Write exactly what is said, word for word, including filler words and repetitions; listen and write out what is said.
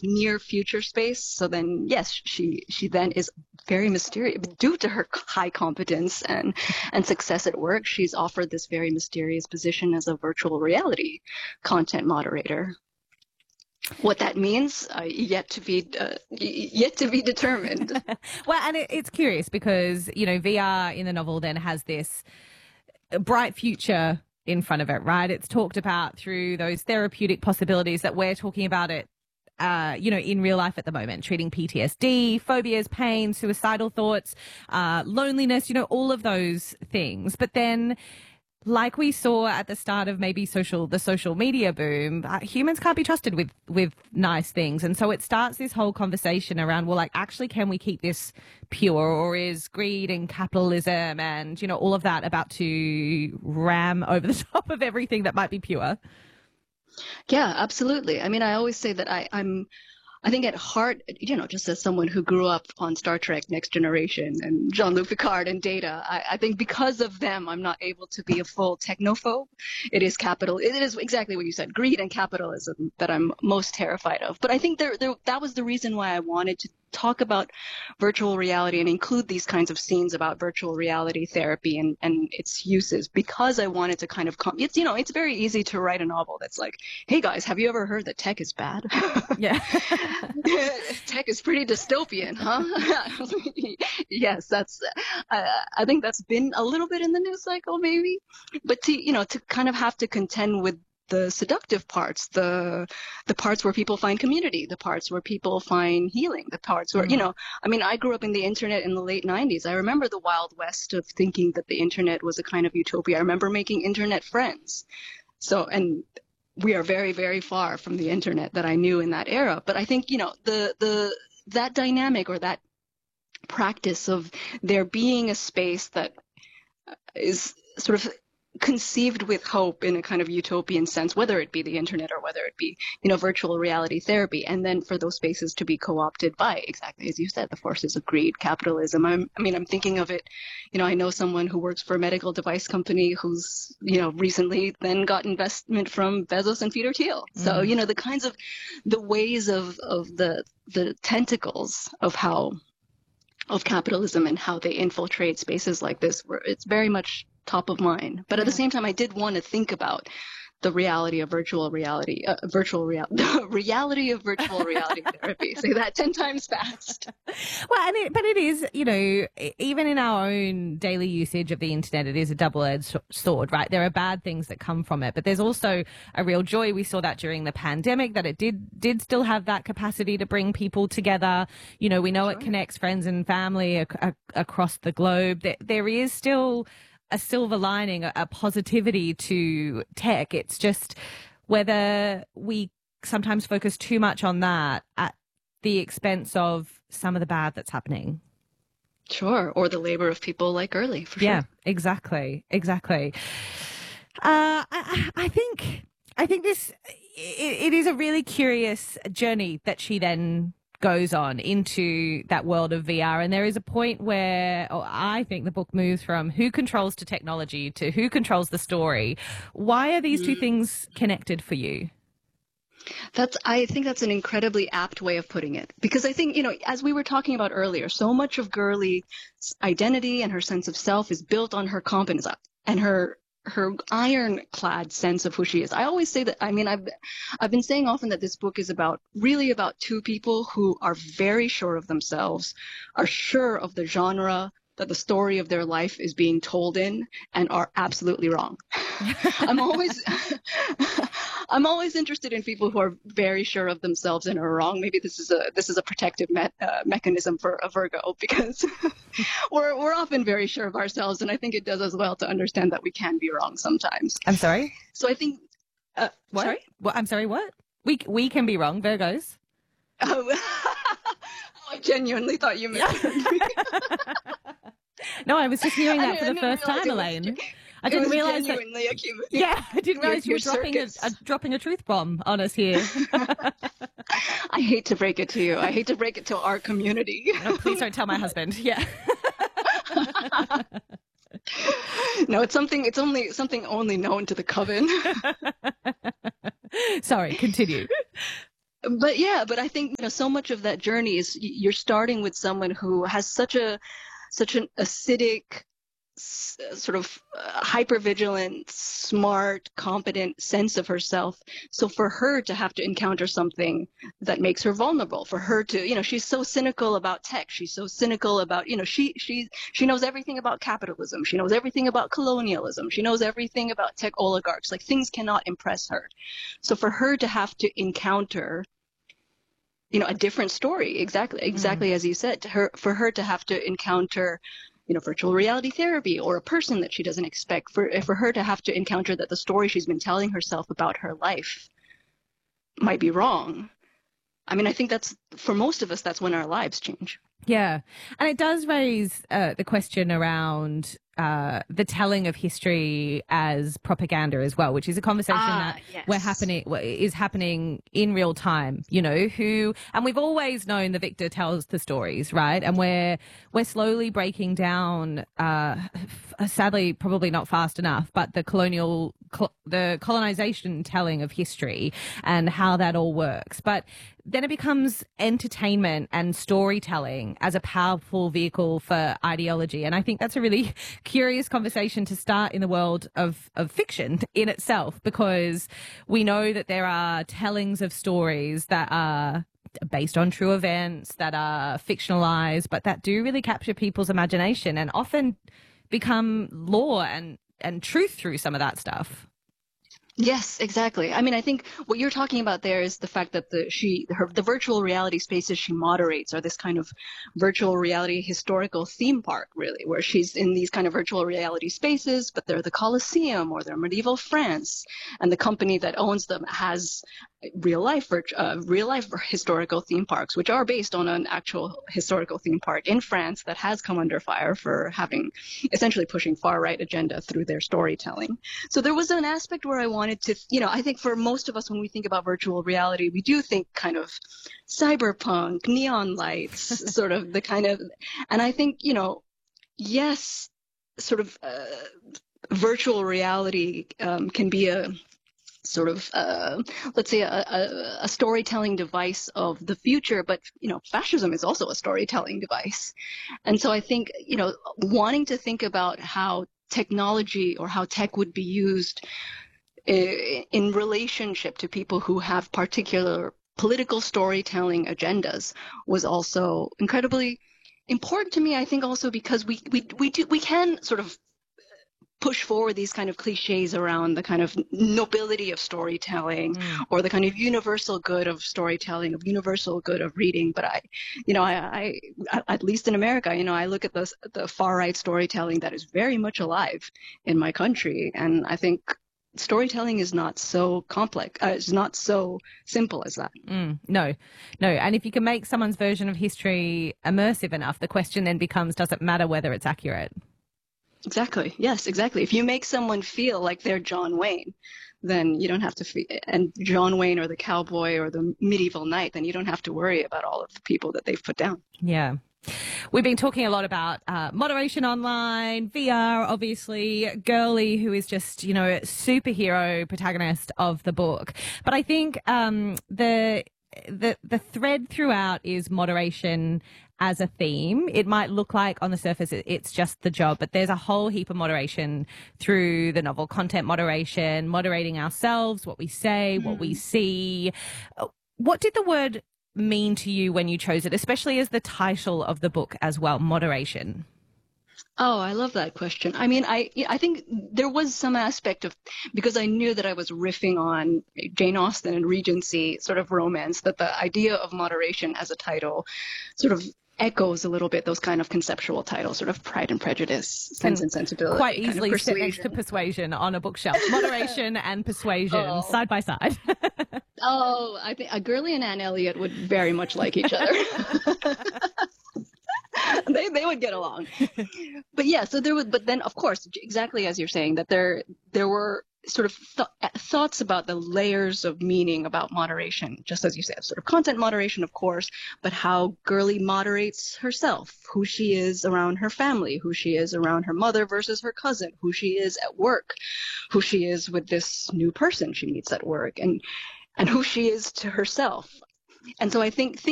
near future space. So then, yes, she she then is very mysterious due to her high competence and and success at work. She's offered this very mysterious position as a virtual reality content moderator. What that means, uh, yet to be uh, yet to be determined. Well, and it, it's curious because, you know, V R in the novel then has this bright future in front of it, right? It's talked about through those therapeutic possibilities that we're talking about it, uh, you know, in real life at the moment, treating P T S D, phobias, pain, suicidal thoughts, uh, loneliness, you know, all of those things. But then, like we saw at the start of maybe social, the social media boom, uh, humans can't be trusted with, with nice things. And so it starts this whole conversation around, well, like, actually, can we keep this pure, or is greed and capitalism and, you know, all of that about to ram over the top of everything that might be pure? Yeah, absolutely. I mean, I always say that I, I'm, I think at heart, you know, just as someone who grew up on Star Trek, Next Generation, and Jean-Luc Picard and Data, I, I think because of them, I'm not able to be a full technophobe. It is capital. It is exactly what you said, greed and capitalism, that I'm most terrified of. But I think there, there, that was the reason why I wanted to talk about virtual reality and include these kinds of scenes about virtual reality therapy and, and its uses, because I wanted to kind of, com- it's, you know, it's very easy to write a novel that's like, hey guys, have you ever heard that tech is bad? Yeah. Tech is pretty dystopian, huh? Yes, that's, uh, I think that's been a little bit in the news cycle maybe, but to, you know, to kind of have to contend with the seductive parts, the the parts where people find community, the parts where people find healing, the parts where, mm. you know, I mean, I grew up in the internet in the late nineties. I remember the Wild West of thinking that the internet was a kind of utopia. I remember making internet friends. So, and we are very, very far from the internet that I knew in that era. But I think, you know, the the that dynamic or that practice of there being a space that is sort of conceived with hope in a kind of utopian sense, whether it be the internet or whether it be, you know, virtual reality therapy, and then for those spaces to be co-opted by, exactly as you said, the forces of greed, capitalism. I'm, I mean, I'm thinking of it, you know, I know someone who works for a medical device company who's, you know, recently then got investment from Bezos and Peter Thiel. Mm. So, you know, the kinds of, the ways of, of the, the tentacles of how, of capitalism and how they infiltrate spaces like this, where it's very much top of mind. But yeah. At the same time, I did want to think about the reality of virtual reality, uh, virtual real, the reality of virtual reality therapy. Say that ten times fast. Well, and it, but it is, you know, even in our own daily usage of the internet, it is a double-edged sword, right? There are bad things that come from it, but there's also a real joy. We saw that during the pandemic, that it did did still have that capacity to bring people together. You know, we know sure. It connects friends and family ac- ac- across the globe. There, there is still a silver lining, a positivity to tech. It's just whether we sometimes focus too much on that at the expense of some of the bad that's happening. Sure. Or the labor of people like Early, for yeah, sure. Yeah, exactly. Exactly. Uh, I, I think, I think this, it, it is a really curious journey that she then goes on into that world of V R. And there is a point where oh, I think the book moves from who controls to technology to who controls the story. Why are these mm. two things connected for you? That's, I think that's an incredibly apt way of putting it, because I think, you know, as we were talking about earlier, so much of Gurley's identity and her sense of self is built on her competence and her her ironclad sense of who she is. I always say that, I mean, I've, I've been saying often that this book is about, really about two people who are very sure of themselves, are sure of the genre that the story of their life is being told in, and are absolutely wrong. I'm always, I'm always interested in people who are very sure of themselves and are wrong. Maybe this is a, this is a protective me- uh, mechanism for a Virgo, because we're, we're often very sure of ourselves. And I think it does as well to understand that we can be wrong sometimes. I'm sorry? So I think, uh, what? Sorry? What? I'm sorry, what? We, we can be wrong, Virgos. Oh, I genuinely thought you meant me. No, I was just hearing that for the first time, Elaine. I didn't realize that. Yeah, I didn't realize you were dropping a, a, dropping a truth bomb on us here. I hate to break it to you. I hate to break it to our community. No, please don't tell my husband. Yeah. No, it's something. It's only something only known to the coven. Sorry, continue. but yeah, but I think, you know, so much of that journey is y- you're starting with someone who has such a such an acidic, s- sort of uh, hypervigilant, smart, competent sense of herself. So for her to have to encounter something that makes her vulnerable, for her to, you know, she's so cynical about tech. She's so cynical about, you know, she she she knows everything about capitalism. She knows everything about colonialism. She knows everything about tech oligarchs. Like things cannot impress her. So for her to have to encounter, you know, a different story, exactly, Mm. exactly as you said, to her, for her to have to encounter, you know, virtual reality therapy or a person that she doesn't expect, for for her to have to encounter that the story she's been telling herself about her life might be wrong. I mean, I think that's, for most of us, that's when our lives change. Yeah. And it does raise uh, the question around uh, the telling of history as propaganda as well, which is a conversation Ah, that we're yes. happening is happening in real time. You know, who and we've always known the victor tells the stories, right? And we're we're slowly breaking down. Uh, f- sadly, probably not fast enough, but the colonial col- the colonization telling of history and how that all works, but then it becomes entertainment and storytelling as a powerful vehicle for ideology. And I think that's a really curious conversation to start in the world of, of fiction in itself, because we know that there are tellings of stories that are based on true events, that are fictionalized, but that do really capture people's imagination and often become law and, and truth through some of that stuff. Yes, exactly. I mean, I think what you're talking about there is the fact that the she her the virtual reality spaces she moderates are this kind of virtual reality historical theme park, really, where she's in these kind of virtual reality spaces, but they're the Colosseum or they're medieval France, and the company that owns them has real life uh, real life historical theme parks, which are based on an actual historical theme park in France that has come under fire for having essentially pushing far right agenda through their storytelling. So there was an aspect where I wanted to, you know, I think for most of us, when we think about virtual reality, we do think kind of cyberpunk, neon lights, sort of the kind of, and I think, you know, yes, sort of uh, virtual reality um, can be a sort of uh, let's say a, a, a storytelling device of the future, but you know fascism is also a storytelling device. And so I think, you know, wanting to think about how technology or how tech would be used in relationship to people who have particular political storytelling agendas was also incredibly important to me. I think also because we we we do we can sort of push forward these kind of cliches around the kind of nobility of storytelling Mm. or the kind of universal good of storytelling, of universal good of reading. But I, you know, I, I at least in America, you know, I look at the the far right storytelling that is very much alive in my country, and I think storytelling is not so complex. Uh, it's not so simple as that. Mm, no, no. And if you can make someone's version of history immersive enough, the question then becomes, does it matter whether it's accurate? Exactly. Yes, exactly. If you make someone feel like they're John Wayne, then you don't have to feel, and John Wayne or the cowboy or the medieval knight, then you don't have to worry about all of the people that they've put down. Yeah. We've been talking a lot about uh, moderation online, V R, obviously, Girly, who is just, you know, superhero protagonist of the book. But I think um, the the the thread throughout is moderation as a theme. It might look like on the surface it's just the job, but there's a whole heap of moderation through the novel. Content moderation, moderating ourselves, what we say, what we Mm. see. What did the word mean to you when you chose it, especially as the title of the book as well, Moderation? Oh, I love that question. I mean, I I think there was some aspect of, because I knew that I was riffing on Jane Austen and Regency sort of romance, that the idea of moderation as a title sort of echoes a little bit those kind of conceptual titles, sort of Pride and Prejudice, Sense Can and quite Sensibility, kind of easily sit next to persuasion. Persuasion on a bookshelf. Moderation and Persuasion Oh, side by side. oh, I think a Gurley and Anne Elliot would very much like each other. they they would get along. But yeah, so there was, but then of course, exactly as you're saying, that there there were sort of th- thoughts about the layers of meaning about moderation, just as you said, sort of content moderation, of course, but how Gurley moderates herself, who she is around her family, who she is around her mother versus her cousin, who she is at work, who she is with this new person she meets at work, and and who she is to herself. And so I think